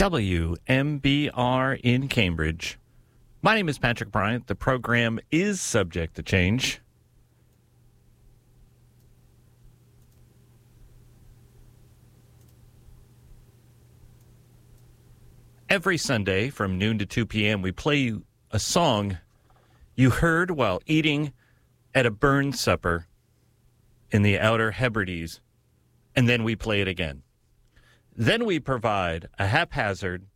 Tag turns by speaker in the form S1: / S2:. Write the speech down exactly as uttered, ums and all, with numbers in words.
S1: W M B R in Cambridge. My name is Patrick Bryant. The program is subject to change. Every Sunday from noon to two p.m., we play you a song you heard while eating at a burn supper in the Outer Hebrides, and then we play it again. Then we provide a haphazard